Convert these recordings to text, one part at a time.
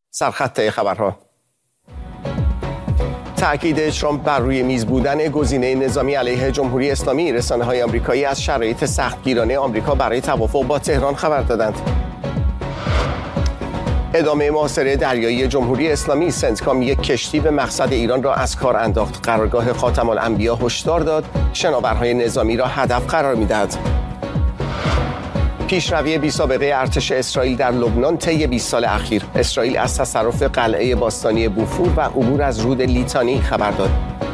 سرخط خبرها. تأکید ترامپ بر روی میز بودن گزینه نظامی علیه جمهوری اسلامی. رسانه‌های آمریکایی از شرایط سختگیرانه آمریکا برای توافق با تهران خبر دادند. ادامه محاصره دریایی جمهوری اسلامی. سنتکام یک کشتی به مقصد ایران را از کار انداخت. قرارگاه خاتم الانبیا هشدار داد شناورهای نظامی را هدف قرار می‌دهد. پیشروی بی‌سابقه ارتش اسرائیل در لبنان طی 20 سال اخیر. اسرائیل از تصرف قلعه باستانی بوفور و عبور از رود لیتانی خبر داد.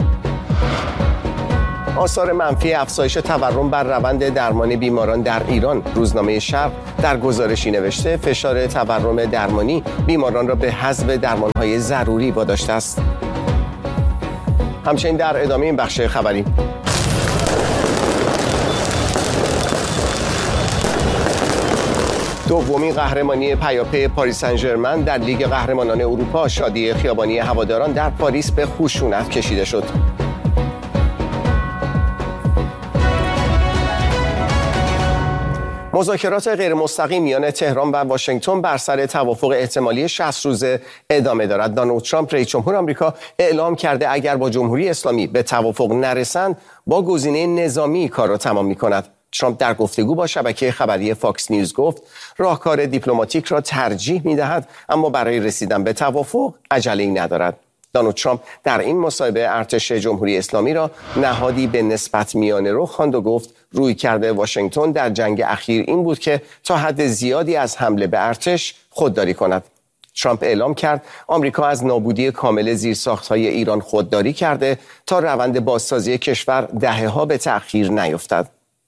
آثار منفی افزایش تورم بر روند درمان بیماران در ایران. روزنامه شرق در گزارشی نوشته فشار تورم درمانی بیماران را به حذف درمان‌های ضروری واداشته است. همچنین در ادامه این بخش خبری، دومین قهرمانی پیاپی پاریس سن ژرمن در لیگ قهرمانان اروپا. شادی خیابانی هواداران در پاریس به خشونت کشیده شد. مذاکرات غیر مستقیم میان تهران و واشنگتن بر سر توافق احتمالی 60 روزه ادامه دارد. دونالد ترامپ رئیس جمهور آمریکا اعلام کرده اگر با جمهوری اسلامی به توافق نرسند با گزینه نظامی کار را تمام می‌کند. ترامپ در گفتگو با شبکه خبری فاکس نیوز گفت راهکار دیپلماتیک را ترجیح می‌دهد اما برای رسیدن به توافق عجله‌ای ندارد. دونالد ترامپ در این مصاحبه ارتش جمهوری اسلامی را نهادی به نسبت میانه رو خواند و گفت رویکرد واشنگتن در جنگ اخیر این بود که تا حد زیادی از حمله به ارتش خودداری کند. ترامپ اعلام کرد آمریکا از نابودی کامل زیرساخت‌های ایران خودداری کرده تا روند بازسازی کشور دهه‌ها به تأخیر نیفتد.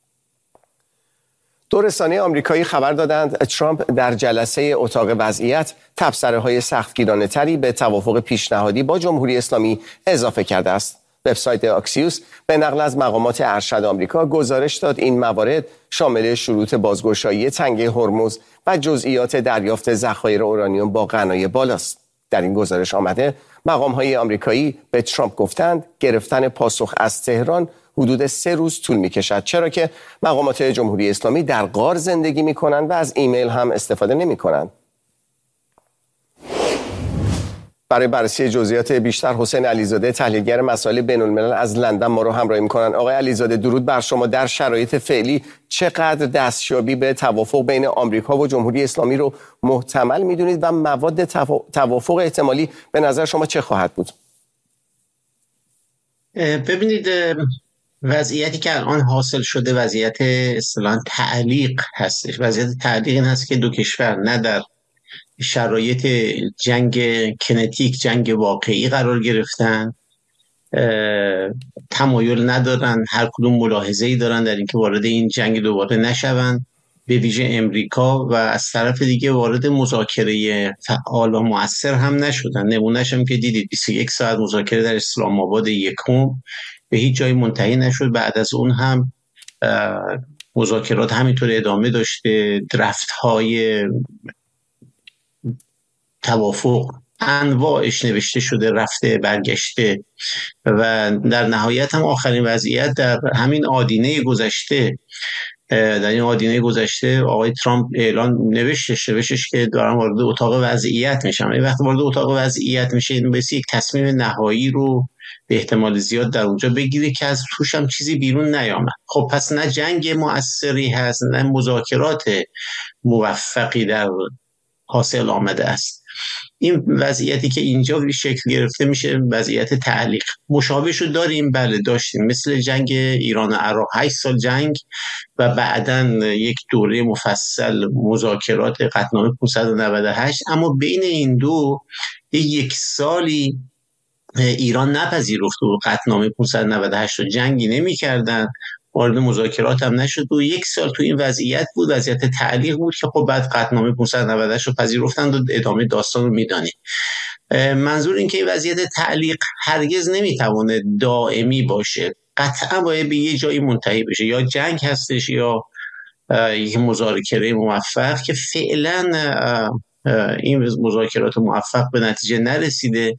دو رسانه آمریکایی خبر دادند ترامپ در جلسه اتاق وضعیت تبصره‌های سختگیرانه‌تری به توافق پیشنهادی با جمهوری اسلامی اضافه کرده است. وبسایت آکسیوس به نقل از مقامات ارشد آمریکا گزارش داد این موارد شامل شروط بازگشایی تنگه هرمز و جزئیات دریافت ذخایر اورانیوم با غنای بالاست. در این گزارش آمده مقام‌های آمریکایی به ترامپ گفتند گرفتن پاسخ از تهران حدود 3 روز طول می‌کشد، چرا که مقامات جمهوری اسلامی در غار زندگی می‌کنند و از ایمیل هم استفاده نمی‌کنند. برای بررسی جزئیات بیشتر حسین علیزاده تحلیلگر مسائل بین‌الملل از لندن ما رو همراهی می‌کنند. آقای علیزاده درود بر شما. در شرایط فعلی چقدر دستیابی به توافق بین آمریکا و جمهوری اسلامی رو محتمل می‌دونید و مواد توافق احتمالی به نظر شما چه خواهد بود؟ ببینید وضعیتی که الان حاصل شده وضعیت اصطلاحاً تعلیق هستش. وضعیت تعلیق این هست که دو کشور نه در شرایط جنگ کنتیک، جنگ واقعی قرار گرفتن، تمایل ندارن، هر کدوم ملاحظه‌ای دارن در اینکه وارد این جنگ دوباره نشون، به ویژه امریکا، و از طرف دیگه وارد مذاکره فعال و مؤثر هم نشدن. نمونه‌اش هم که دیدید 21 ساعت مذاکره در اسلام آباد یکم به هیچ جای منتهی نشد. بعد از اون هم مذاکرات همینطور ادامه داشته. درفت‌های توافق انواعش نوشته شده، رفته برگشته، و در نهایت هم آخرین وضعیت در همین آدینه گذشته آقای ترامپ اعلان نوشتش که دارم وارد اتاق وضعیت میشم. وقتی وارد اتاق وضعیت میشه این باعث یک تصمیم نهایی رو به احتمال زیاد در اونجا بگیره که از توش هم چیزی بیرون نیامد. خب پس نه جنگ مؤثری هست نه مذاکرات موفقی در حاصل آمده است. این وضعیتی که اینجا شکل گرفته میشه وضعیت تعلیق. مشابهشو داریم، بله داشتیم، مثل جنگ ایران و عراق 8 سال جنگ و بعداً یک دوره مفصل مذاکرات قطعنامه 598. اما بین این دو یک سالی ایران نپذیرفت و قطعنامه 598 رو جنگی نمی کردن، وارد مذاکرات هم نشد و یک سال تو این وضعیت بود، وضعیت تعلیق بود که خب بعد قطعنامه 598 رو پذیرفتند و ادامه داستان رو میدانیم. منظور این که این وضعیت تعلیق هرگز نمیتونه دائمی باشه، قطعا باید به یه جایی منتهی بشه، یا جنگ هستش یا یک مذاکره موفق که فعلا این مذاکرات موفق به نتیجه نرسیده.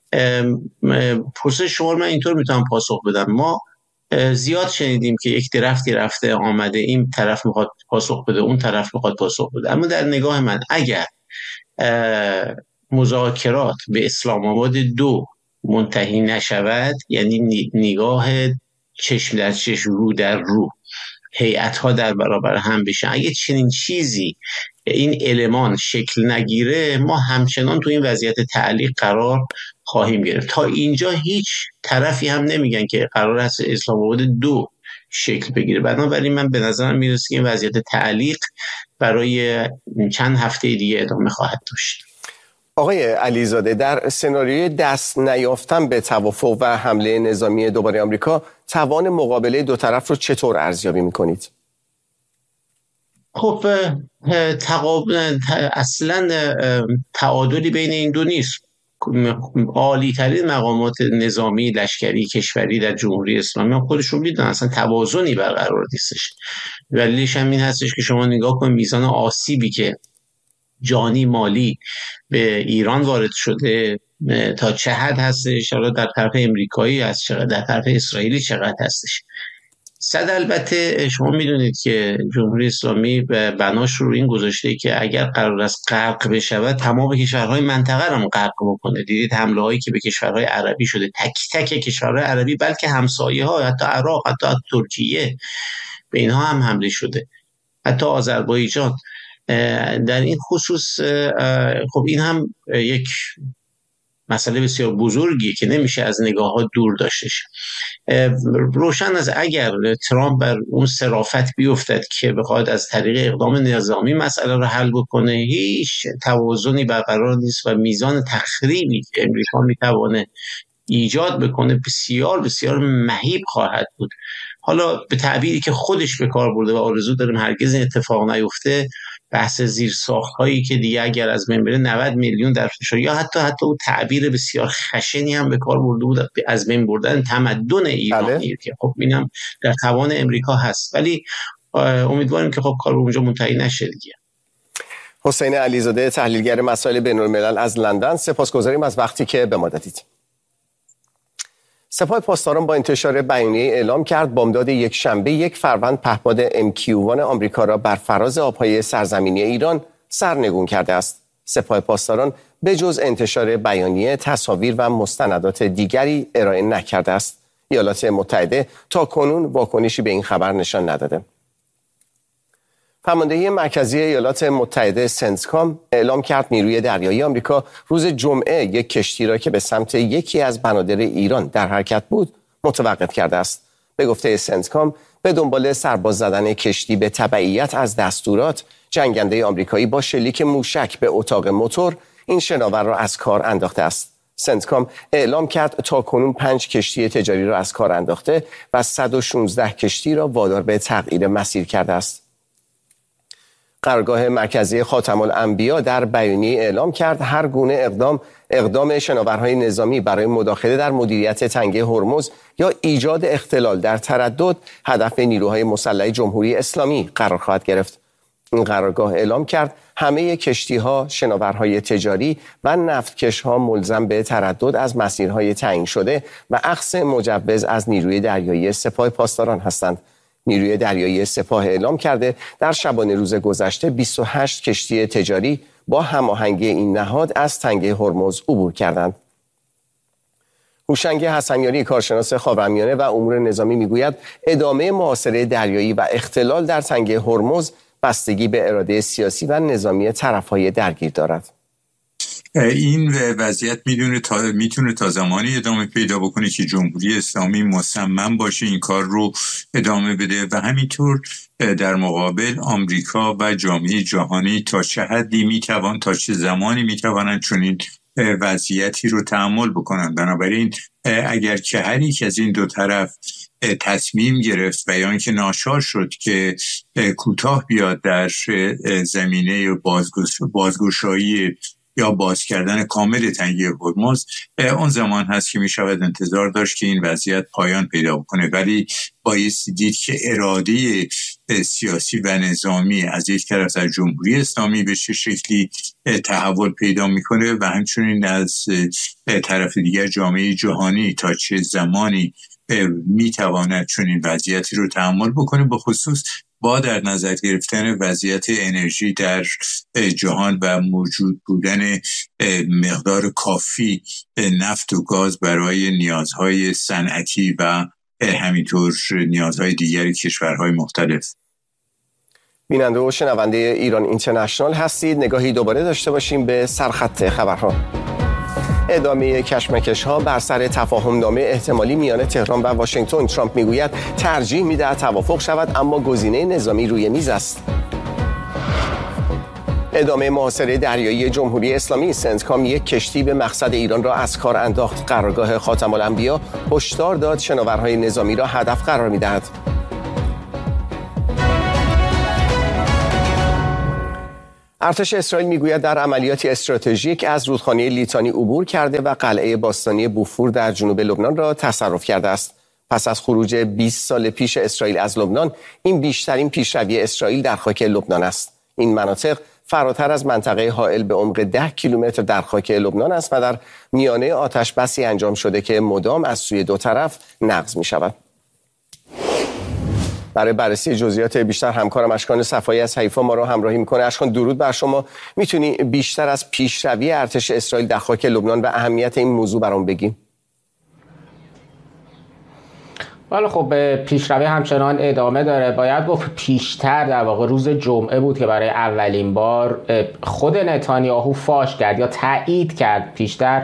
پرسش شما من اینطور میتونم پاسخ بدم. ما زیاد شنیدیم که یک درفتی رفته آمده، این طرف میخواد پاسخ بده، اون طرف میخواد پاسخ بده، اما در نگاه من اگر مذاکرات به اسلام آباد 2 منتهی نشود، یعنی نگاه چشم در چشم، رو در رو، هیئت‌ها در برابر هم بشن، اگه چنین چیزی این المان شکل نگیره، ما همچنان تو این وضعیت تعلیق قرار خواهیم گرفت. تا اینجا هیچ طرفی هم نمیگن که قرار است اسلام آباد 2 شکل بگیره. بنابراین من به نظرم میرسه که این وضعیت تعلیق برای چند هفته دیگه ادامه خواهد داشت. آقای علیزاده، در سناریوی دست نیافتن به توافق و حمله نظامی دوباره آمریکا، توان مقابله دو طرف رو چطور ارزیابی میکنید؟ خب اصلا تعادلی بین این دو نیست. عالی ترین مقامات نظامی، لشکری، کشوری در جمهوری اسلامی هم خودشون میدونن اصلا توازنی برقرار نیستش. دلیلش هم این هستش که شما نگاه کن میزان آسیبی که جانی مالی به ایران وارد شده تا چه حد هستش، حالا در طرف امریکایی هست چقدر، در طرف اسرائیلی چقدر هستش. صد البته شما میدونید که جمهوری اسلامی بناش رو این گذاشته که اگر قرار است غرق بشود، تمام کشورهای منطقه رو غرق بکنه. دیدید حمله هایی که به کشورهای عربی شده، تک تک کشورهای عربی، بلکه همسایه ها، حتی عراق، حتی ترکیه، به اینها هم حمله شده، حتی آذربایجان. در این خصوص خب این هم یک مسئله بسیار بزرگیه که نمیشه از نگاه ها دور داشتش. روشن از اگر ترامپ بر اون صرافت بیفتد که بخواد از طریق اقدام نظامی مسئله رو حل بکنه، هیچ توازنی برقرار نیست و میزان تخریبی که امریکا میتوانه ایجاد بکنه بسیار بسیار مهیب خواهد بود. حالا به تعبیری که خودش به کار برده و آرزو داریم هرگز این اتفاق نیفته، بحث زیر ساخت هایی که دیگه اگر از بین بره 90 میلیون در فشار، یا حتی اون تعبیر بسیار خشنی هم به کار برده بود، از بین بردن تمدن ایرانی که خب اینم در توان امریکا هست، ولی امیدواریم که خب کار اونجا منتهی نشه دیگه. حسین علیزاده، تحلیلگر مسائل بین‌الملل از لندن، سپاسگزاریم از وقتی که به ما دادید. سپاه پاسداران با انتشار بیانیه اعلام کرد بامداد یک شنبه 1 فروند پهپاد MQ-1 آمریکا را بر فراز آبهای سرزمینی ایران سرنگون کرده است. سپاه پاسداران به جز انتشار بیانیه، تصاویر و مستندات دیگری ارائه نکرده است. ایالات متحده تا کنون واکنشی به این خبر نشان نداده. فرماندهی مرکزی ایالات متحده سنتکام اعلام کرد نیروی دریایی آمریکا روز جمعه یک کشتی را که به سمت یکی از بنادر ایران در حرکت بود متوقف کرده است. به گفته سنتکام، به دنبال سرباز زدن کشتی به تبعیت از دستورات، جنگنده آمریکایی با شلیک موشک به اتاق موتور این شناور را از کار انداخته است. سنتکام اعلام کرد تاکنون 5 کشتی تجاری را از کار انداخته و 116 کشتی را وادار به تغییر مسیر کرده است. قرارگاه مرکزی خاتم الانبیا در بیانیه اعلام کرد هر گونه اقدام شناورهای نظامی برای مداخله در مدیریت تنگه هرمز یا ایجاد اختلال در تردد هدف نیروهای مسلح جمهوری اسلامی قرار خواهد گرفت. این قرارگاه اعلام کرد همه کشتی‌ها، شناورهای تجاری و نفتکش‌ها ملزم به تردد از مسیرهای تعیین شده و اخذ مجوز از نیروی دریایی سپاه پاسداران هستند. نیروی دریایی سپاه اعلام کرده در شبانه روز گذشته 28 کشتی تجاری با هماهنگی این نهاد از تنگه هرمز عبور کردند. هوشنگ حسنیاری، کارشناس خاورمیانه و امور نظامی، میگوید ادامه محاصره دریایی و اختلال در تنگه هرمز بستگی به اراده سیاسی و نظامی طرف‌های درگیر دارد. این وضعیت میتونه تا زمانی ادامه پیدا بکنه که جمهوری اسلامی مصمم باشه این کار رو ادامه بده و همینطور در مقابل آمریکا و جامعه جهانی تا چه حدی تا چه زمانی میتوانند چنین وضعیتی رو تحمل بکنن. بنابراین اگر که هر یک از این دو طرف تصمیم گرفت و یا اینکه ناچار شد که کوتاه بیاد در زمینه بازگشایی یا باز کردن کامل تنگه هرمز، اون زمان هست که می شود انتظار داشت که این وضعیت پایان پیدا کنه. ولی بایستی دید که اراده سیاسی و نظامی از یک طرف از جمهوری اسلامی به چه شکلی تحول پیدا میکنه و همچنین از طرف دیگر جامعه جهانی تا چه زمانی میتواند چنین وضعیتی رو تحمل بکنه، به خصوص با در نظر گرفتن وضعیت انرژی در جهان و موجود بودن مقدار کافی نفت و گاز برای نیازهای صنعتی و همینطور نیازهای دیگر کشورهای مختلف. بیننده و شنونده ایران اینترنشنال هستید. نگاهی دوباره داشته باشیم به سرخط خبرها. ادامه کشمکش‌ها بر سر تفاهم‌نامه احتمالی میان تهران و واشنگتن. ترامپ میگوید ترجیح می‌دهد توافق شود، اما گزینه نظامی روی میز است. ادامه محاصره دریایی جمهوری اسلامی. سنتکام یک کشتی به مقصد ایران را از کار انداخت. قرارگاه خاتم الانبیا هشدار داد شناورهای نظامی را هدف قرار می‌دهد. ارتش اسرائیل میگوید در عملیاتی استراتژیک از رودخانه لیتانی عبور کرده و قلعه باستانی بوفور در جنوب لبنان را تصرف کرده است. پس از خروج 20 سال پیش اسرائیل از لبنان، این بیشترین پیشروی اسرائیل در خاک لبنان است. این مناطق فراتر از منطقه حائل به عمق 10 کیلومتر در خاک لبنان است و در میانه آتش بسی انجام شده که مدام از سوی دو طرف نقض می شود. برای بررسی جزئیات بیشتر همکارم اشکان صفایی از حیفا ما را همراهی میکنه. اشکان، درود بر شما. میتونی بیشتر از پیشروی ارتش اسرائیل در خاک لبنان و اهمیت این موضوع برام بگی؟ حالا خب پیشروی همچنان ادامه داره. باید گفت پیشتر در واقع روز جمعه بود که برای اولین بار خود نتانیاهو فاش کرد یا تایید کرد. پیشتر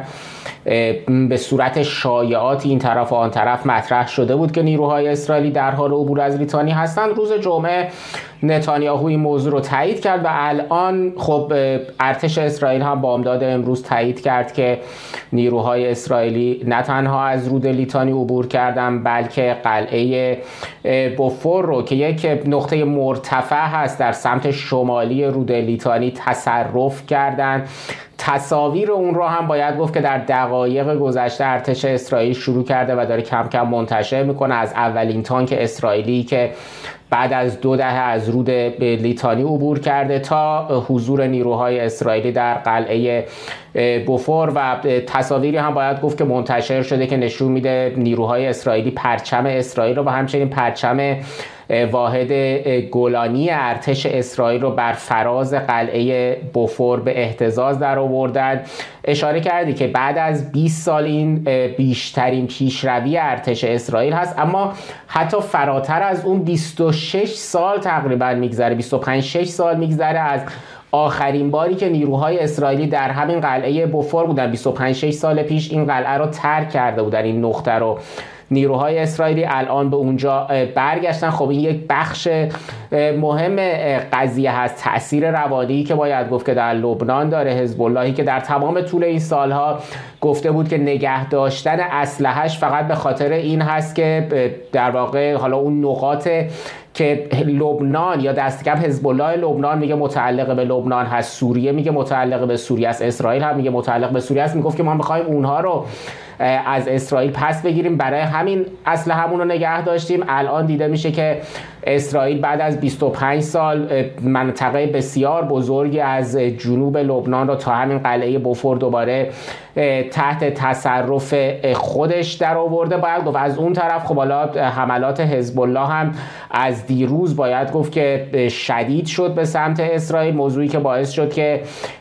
به صورت شایعات این طرف و آن طرف مطرح شده بود که نیروهای اسرائیلی در حال عبور از لیتانی هستند. روز جمعه نتانیاهو این موضوع رو تایید کرد و الان خب ارتش اسرائیل هم بامداد امروز تایید کرد که نیروهای اسرائیلی نه تنها از رود لیتانی عبور کردن، بلکه قلعه بوفور رو که یک نقطه مرتفع هست در سمت شمالی رود لیتانی تصرف کردن. تصاویر اون رو هم باید گفت که در دقایق گذشته ارتش اسرائیل شروع کرده و داره کم کم منتشر میکنه. از اولین تانک اسرائیلی که بعد از 2 دهه از رود لیتانی عبور کرده تا حضور نیروهای اسرائیلی در قلعه بوفور و تصاویری هم باید گفت که منتشر شده که نشون میده نیروهای اسرائیلی پرچم اسرائیل رو و همچنین پرچم واحد گولانی ارتش اسرائیل رو بر فراز قلعه بوفور به اهتزاز در آوردن. اشاره کردی که بعد از 20 سال این بیشترین پیشروی ارتش اسرائیل هست، اما حتی فراتر از اون 26 سال تقریبا میگذره، 25-6 سال میگذره از آخرین باری که نیروهای اسرائیلی در همین قلعه بوفور بودن. 25-6 سال پیش این قلعه رو ترک کرده بودن، این نقطه رو. نیروهای اسرائیلی الان به اونجا برگشتن. خب این یک بخش مهم قضیه هست. تأثیر روانی که باید گفت که در لبنان داره. حزب اللهی که در تمام طول این سالها گفته بود که نگه داشتن اسلحه‌اش فقط به خاطر این هست که در واقع حالا اون نقاط که لبنان یا دست کم حزب الله لبنان میگه متعلق به لبنان هست، سوریه میگه متعلق به سوریه است، اسرائیل هم میگه متعلق به سوریه است، میگفت که ما میخوایم اونها رو از اسرائیل پس بگیریم، برای همین اسلحه‌مون رو نگه داشتیم. الان دیده میشه که اسرائیل بعد از 25 سال منطقه بسیار بزرگی از جنوب لبنان رو تا همین قلعه بوفور دوباره تحت تصرف خودش در آورده. باید گفت از اون طرف خب حالا حملات حزب الله هم از دیروز باید گفت که شدید شد به سمت اسرائیل، موضوعی که باعث شد که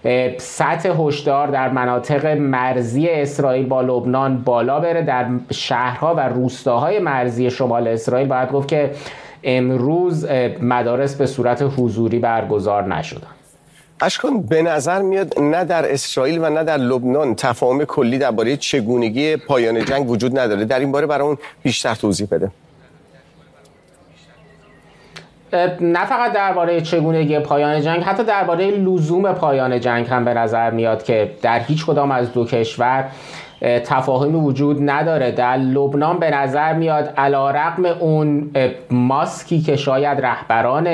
سطح هشدار در مناطق مرزی اسرائیل با لبنان بالا بره. در شهرها و روستاهای مرزی شمال اسرائیل باید گفت که امروز مدارس به صورت حضوری برگزار نشدن. اشکان، به نظر میاد نه در اسرائیل و نه در لبنان تفاهم کلی درباره چگونگی پایان جنگ وجود نداره. در این باره برامون بیشتر توضیح بده. نه فقط درباره چگونگی پایان جنگ، حتی درباره لزوم پایان جنگ هم به نظر میاد که در هیچ کدام از دو کشور تفاهمی وجود نداره. در لبنان به نظر میاد علیرغم اون ماسکی که شاید رهبران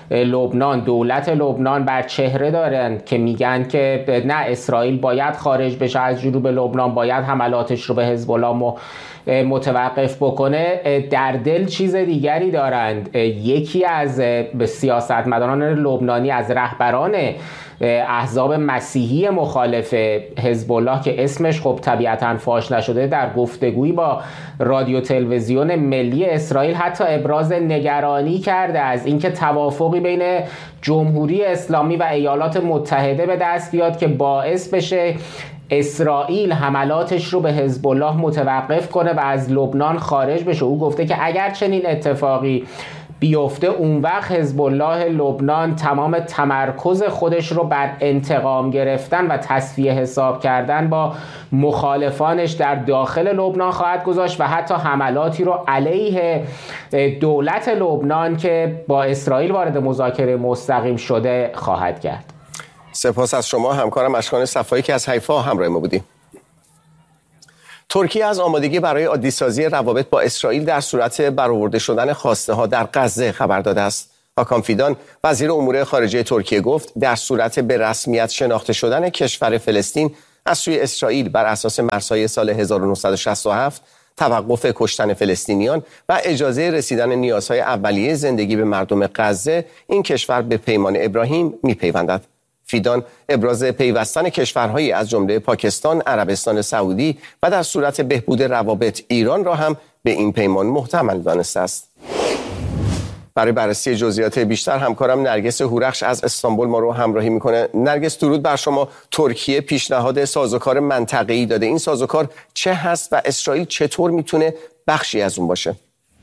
لبنان، دولت لبنان بر چهره دارن که میگن که نه، اسرائیل باید خارج بشه از جنوب لبنان، باید حملاتش رو به حزب الله متوقف بکنه، در دل چیز دیگری دارند. یکی از سیاستمداران لبنانی، از رهبران احزاب مسیحی مخالف حزب الله که اسمش خب طبیعتاً فاش نشده، در گفتگویی با رادیو تلویزیون ملی اسرائیل حتی ابراز نگرانی کرده از اینکه توافقی بین جمهوری اسلامی و ایالات متحده به دست بیاد که باعث بشه اسرائیل حملاتش رو به حزب الله متوقف کنه و از لبنان خارج بشه. او گفته که اگر چنین اتفاقی بیفته، اون وقت حزب الله لبنان تمام تمرکز خودش رو بر انتقام گرفتن و تصفیه حساب کردن با مخالفانش در داخل لبنان خواهد گذاشت و حتی حملاتی رو علیه دولت لبنان که با اسرائیل وارد مذاکره مستقیم شده خواهد کرد. سپاس از شما همکارم اشکان صفایی که از حیفا همراه ما بودیم. ترکیه از آمادگی برای عادی‌سازی روابط با اسرائیل در صورت برآورده شدن خواسته ها در غزه خبر داده است. هاکان فیدان وزیر امور خارجه ترکیه گفت در صورت به رسمیت شناخته شدن کشور فلسطین از سوی اسرائیل بر اساس مرزهای سال 1967، توقف کشتن فلسطینیان و اجازه رسیدن نیازهای اولیه زندگی به مردم غزه، این کشور به پیمان ابراهیم می‌پیوندد. فیدان ابراز پیوستن کشورهایی از جمله پاکستان، عربستان سعودی و در صورت بهبود روابط ایران را هم به این پیمان محتمل دانسته است. برای بررسی جزئیات بیشتر همکارم نرگس هورخش از استانبول ما رو همراهی میکنه. نرگس، درود بر شما. ترکیه پیشنهاد سازوکار منطقه‌ای داده. این سازوکار چه هست و اسرائیل چطور میتونه بخشی از اون باشه؟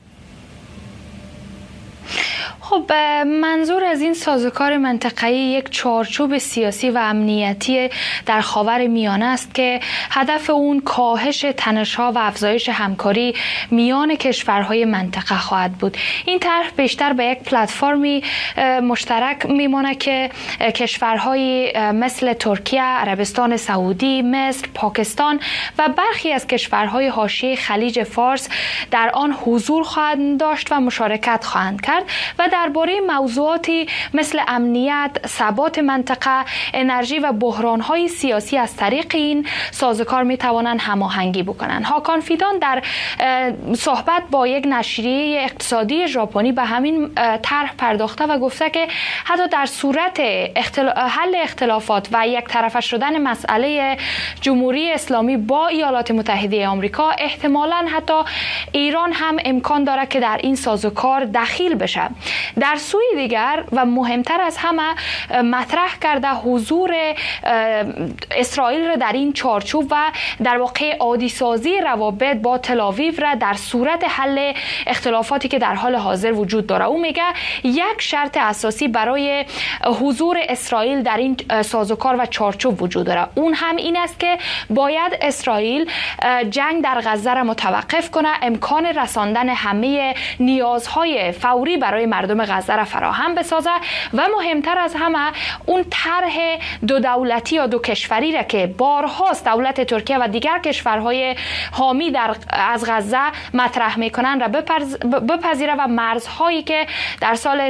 خب منظور از این سازوکار منطقه‌ای یک چارچوب سیاسی و امنیتی در خاور میانه است که هدف اون کاهش تنش‌ها و افزایش همکاری میان کشورهای منطقه خواهد بود. این طرح بیشتر به یک پلتفرمی مشترک میمونه که کشورهای مثل ترکیه، عربستان سعودی، مصر، پاکستان و برخی از کشورهای حاشیه خلیج فارس در آن حضور خواهند داشت و مشارکت خواهند کرد و درباره موضوعاتی مثل امنیت، ثبات منطقه، انرژی و بحران‌های سیاسی از طریق این سازوکار می‌توانند هماهنگی بکنند. هاکان فیدان در صحبت با یک نشریه اقتصادی ژاپنی به همین طرح پرداخته و گفته که حتی در صورت حل اختلافات و یک طرفه شدن مسئله جمهوری اسلامی با ایالات متحده آمریکا، احتمالاً حتی ایران هم امکان داره که در این سازوکار دخیل بشه. در سوی دیگر و مهمتر از همه مطرح کرده حضور اسرائیل را در این چارچوب و در واقع عادی سازی روابط با تل آویو را در صورت حل اختلافاتی که در حال حاضر وجود داره. او میگه یک شرط اساسی برای حضور اسرائیل در این سازوکار و چارچوب وجود داره. اون هم این است که باید اسرائیل جنگ در غزه را متوقف کنه، امکان رساندن همه نیازهای فوری برای مردم غزه را فراهم بسازه و مهمتر از همه اون طرح دو دولتی یا دو کشوری را که بارهاست دولت ترکیه و دیگر کشورهای حامی از غزه مطرح میکنن را بپذیره و مرزهایی که در سال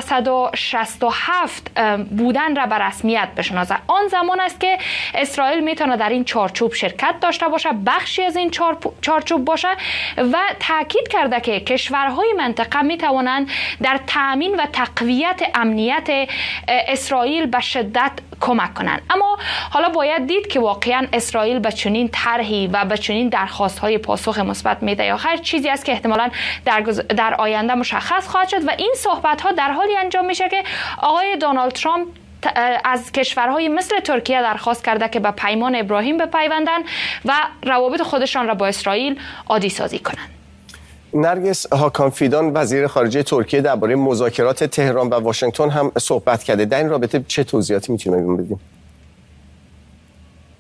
1967 بودن را به رسمیت بشناسه. آن زمان است که اسرائیل میتونه در این چارچوب شرکت داشته باشه، بخشی از این چارچوب باشه و تاکید کرده که کشورهای منطقه میتوانند در تأمین و تقویت امنیت اسرائیل به شدت کمک کنند. اما حالا باید دید که واقعا اسرائیل به چنین طرحی و به چنین درخواست‌های پاسخ مثبت میده یا خیر، چیزی است که احتمالاً در آینده مشخص خواهد شد و این صحبت‌ها در حالی انجام میشه که آقای دونالد ترامپ از کشورهای مثل ترکیه درخواست کرده که به پیمان ابراهیم بپیوندند و روابط خودشان را با اسرائیل عادی سازی کنند. نرگس، هاکان فیدان وزیر خارجه ترکیه درباره مذاکرات تهران و واشنگتن هم صحبت کرده. در این رابطه چه توضیحاتی میتونیم بدیم؟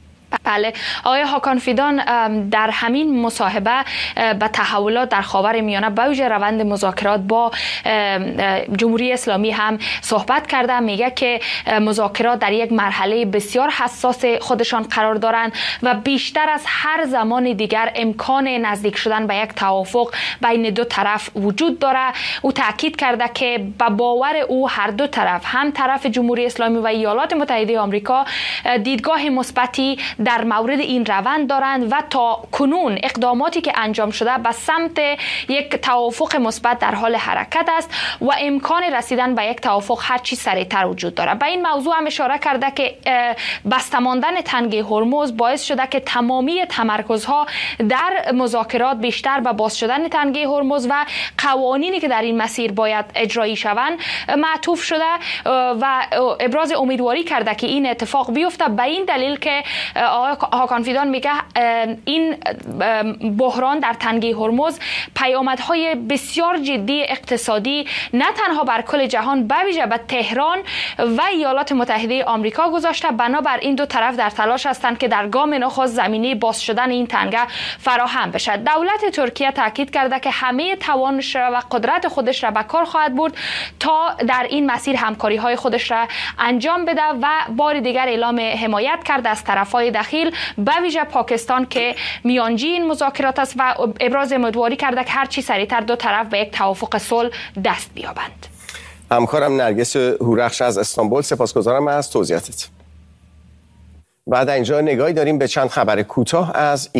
بله، آقای هاکان فیدان در همین مصاحبه به تحولات در خاورمیانه به ویژه روند مذاکرات با جمهوری اسلامی هم صحبت کرده. میگه که مذاکرات در یک مرحله بسیار حساس خودشان قرار دارند و بیشتر از هر زمان دیگر امکان نزدیک شدن به یک توافق بین دو طرف وجود داره. او تاکید کرده که به باور او هر دو طرف، هم طرف جمهوری اسلامی و ایالات متحده آمریکا، دیدگاه مثبتی در مورد این روند دارند و تا کنون اقداماتی که انجام شده به سمت یک توافق مثبت در حال حرکت است و امکان رسیدن به یک توافق هر چی سریعتر وجود دارد. به این موضوع هم اشاره کرده که بسته ماندن تنگه هرمز باعث شده که تمامی تمرکزها در مذاکرات بیشتر به باز شدن تنگه هرمز و قوانینی که در این مسیر باید اجرایی شوند معطوف شده و ابراز امیدواری کرده که این اتفاق بیفته، به این دلیل که آقای هاکان فیدان میگه این بحران در تنگه هرمز پیامدهای بسیار جدی اقتصادی نه تنها بر کل جهان بویژه به تهران و ایالات متحده آمریکا گذاشته. بنابر این دو طرف در تلاش هستند که در گام نخست زمینه باز شدن این تنگه فراهم بشد. دولت ترکیه تاکید کرده که همه توانش و قدرت خودش را به کار خواهد برد تا در این مسیر همکاری های خودش را انجام بده و بار دیگر اعلام حمایت کرد از طرفهای دخیل به ویژه پاکستان که میانجی این مذاکرات است و ابراز امیدواری کرده که هر چی سریعتر دو طرف به یک توافق صلح دست بیابند. همکارم نرگس هورخش از استانبول، سپاسگزارم از توضیحاتت. بعد اینجا نگاهی داریم به چند خبر کوتاه از